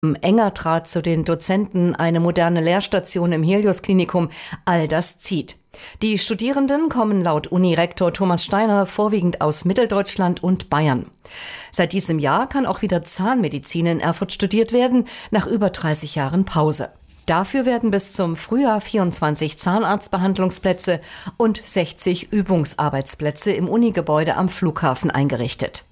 Enger Draht zu den Dozenten, eine moderne Lehrstation im Helios-Klinikum, all das zieht. Die Studierenden kommen laut Unirektor Thomas Steiner vorwiegend aus Mitteldeutschland und Bayern. Seit diesem Jahr kann auch wieder Zahnmedizin in Erfurt studiert werden, nach über 30 Jahren Pause. Dafür werden bis zum Frühjahr 24 Zahnarztbehandlungsplätze und 60 Übungsarbeitsplätze im Unigebäude am Flughafen eingerichtet.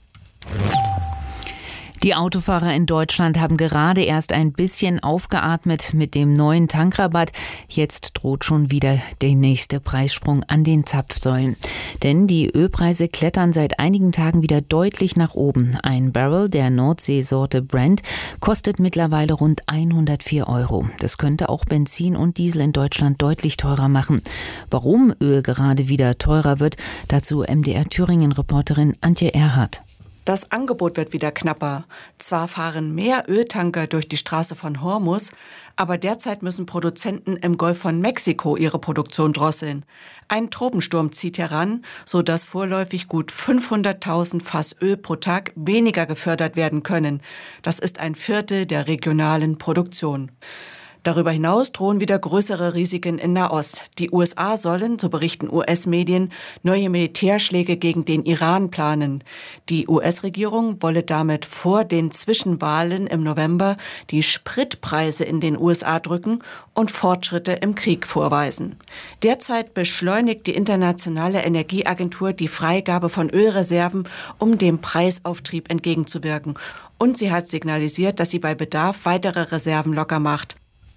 Die Autofahrer in Deutschland haben gerade erst ein bisschen aufgeatmet mit dem neuen Tankrabatt. Jetzt droht schon wieder der nächste Preissprung an den Zapfsäulen. Denn die Ölpreise klettern seit einigen Tagen wieder deutlich nach oben. Ein Barrel der Nordseesorte Brent kostet mittlerweile rund 104 €. Das könnte auch Benzin und Diesel in Deutschland deutlich teurer machen. Warum Öl gerade wieder teurer wird, dazu MDR-Thüringen-Reporterin Antje Erhardt. Das Angebot wird wieder knapper. Zwar fahren mehr Öltanker durch die Straße von Hormuz, aber derzeit müssen Produzenten im Golf von Mexiko ihre Produktion drosseln. Ein Tropensturm zieht heran, sodass vorläufig gut 500.000 Fass Öl pro Tag weniger gefördert werden können. Das ist ein Viertel der regionalen Produktion. Darüber hinaus drohen wieder größere Risiken in Nahost. Die USA sollen, so berichten US-Medien, neue Militärschläge gegen den Iran planen. Die US-Regierung wolle damit vor den Zwischenwahlen im November die Spritpreise in den USA drücken und Fortschritte im Krieg vorweisen. Derzeit beschleunigt die Internationale Energieagentur die Freigabe von Ölreserven, um dem Preisauftrieb entgegenzuwirken. Und sie hat signalisiert, dass sie bei Bedarf weitere Reserven locker macht.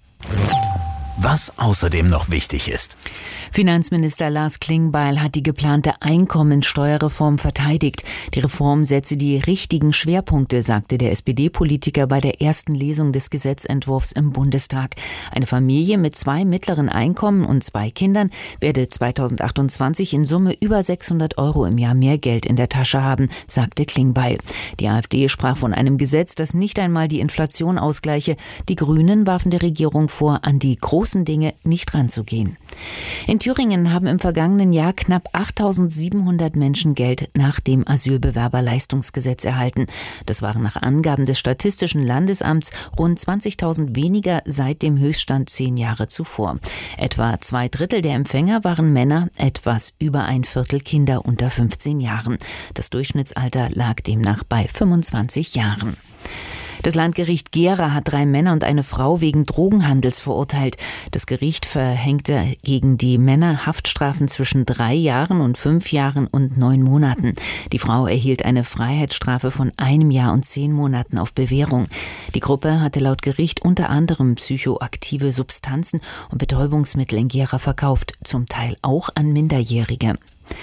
Was außerdem noch wichtig ist. Finanzminister Lars Klingbeil hat die geplante Einkommensteuerreform verteidigt. Die Reform setze die richtigen Schwerpunkte, sagte der SPD-Politiker bei der ersten Lesung des Gesetzentwurfs im Bundestag. Eine Familie mit 2 mittleren Einkommen und 2 Kindern werde 2028 in Summe über 600 € im Jahr mehr Geld in der Tasche haben, sagte Klingbeil. Die AfD sprach von einem Gesetz, das nicht einmal die Inflation ausgleiche. Die Grünen warfen der Regierung vor, an die großen Dinge nicht ranzugehen. In Thüringen haben im vergangenen Jahr knapp 8.700 Menschen Geld nach dem Asylbewerberleistungsgesetz erhalten. Das waren nach Angaben des Statistischen Landesamts rund 20.000 weniger seit dem Höchststand 10 Jahre zuvor. Etwa 2/3 der Empfänger waren Männer, etwas über 1/4 Kinder unter 15 Jahren. Das Durchschnittsalter lag demnach bei 25 Jahren. Das Landgericht Gera hat 3 Männer und eine Frau wegen Drogenhandels verurteilt. Das Gericht verhängte gegen die Männer Haftstrafen zwischen 3 Jahren und 5 Jahren und 9 Monaten. Die Frau erhielt eine Freiheitsstrafe von 1 Jahr und 10 Monaten auf Bewährung. Die Gruppe hatte laut Gericht unter anderem psychoaktive Substanzen und Betäubungsmittel in Gera verkauft, zum Teil auch an Minderjährige.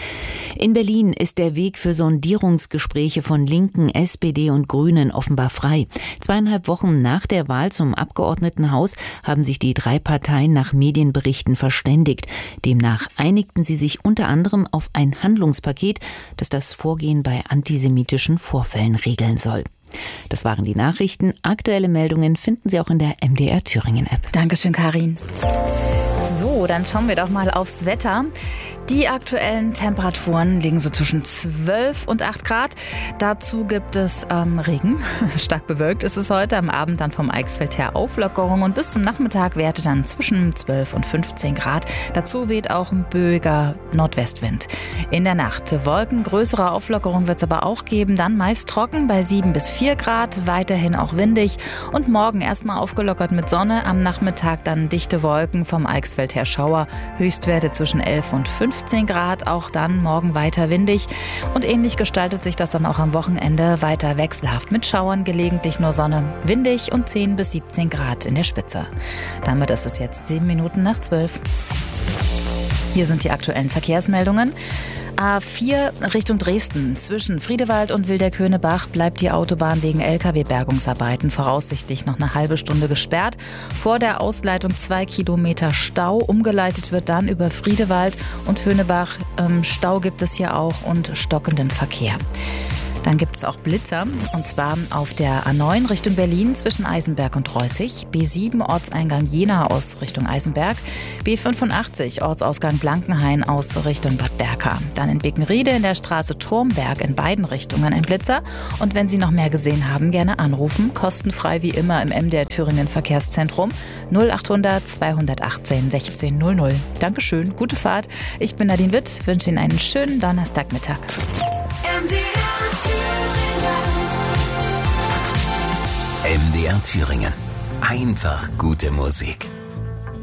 In Berlin ist der Weg für Sondierungsgespräche von Linken, SPD und Grünen offenbar frei. 2,5 Wochen nach der Wahl zum Abgeordnetenhaus haben sich die 3 Parteien nach Medienberichten verständigt. Demnach einigten sie sich unter anderem auf ein Handlungspaket, das das Vorgehen bei antisemitischen Vorfällen regeln soll. Das waren die Nachrichten. Aktuelle Meldungen finden Sie auch in der MDR Thüringen App. Dankeschön, Karin. So, dann schauen wir doch mal aufs Wetter. Die aktuellen Temperaturen liegen so zwischen 12 und 8 Grad. Dazu gibt es Regen. Stark bewölkt ist es heute. Am Abend dann vom Eichsfeld her Auflockerung. Und bis zum Nachmittag Werte dann zwischen 12 und 15 Grad. Dazu weht auch ein böiger Nordwestwind. In der Nacht Wolken, größere Auflockerung wird es aber auch geben. Dann meist trocken bei 7 bis 4 Grad. Weiterhin auch windig. Und morgen erstmal aufgelockert mit Sonne. Am Nachmittag dann dichte Wolken, vom Eichsfeld her Schauer. Höchstwerte zwischen 11 und 15 Grad, auch dann morgen weiter windig. Und ähnlich gestaltet sich das dann auch am Wochenende weiter wechselhaft mit Schauern, gelegentlich nur Sonne, windig und 10 bis 17 Grad in der Spitze. Damit ist es jetzt 7 Minuten nach 12. Hier sind die aktuellen Verkehrsmeldungen. A4 Richtung Dresden. Zwischen Friedewald und Wildeck-Höhnebach bleibt die Autobahn wegen Lkw-Bergungsarbeiten voraussichtlich noch eine halbe Stunde gesperrt. Vor der Ausleitung 2 Kilometer Stau. Umgeleitet wird dann über Friedewald und Höhnebach. Stau gibt es hier auch und stockenden Verkehr. Dann gibt es auch Blitzer, und zwar auf der A9 Richtung Berlin zwischen Eisenberg und Reußig, B7 Ortseingang Jena aus Richtung Eisenberg, B85 Ortsausgang Blankenhain aus Richtung Bad Berka. Dann in Bickenriede in der Straße Turmberg in beiden Richtungen ein Blitzer. Und wenn Sie noch mehr gesehen haben, gerne anrufen, kostenfrei wie immer im MDR Thüringen Verkehrszentrum 0800 218 1600. Dankeschön, gute Fahrt. Ich bin Nadine Witt, wünsche Ihnen einen schönen Donnerstagmittag. MDR Thüringen. Einfach gute Musik.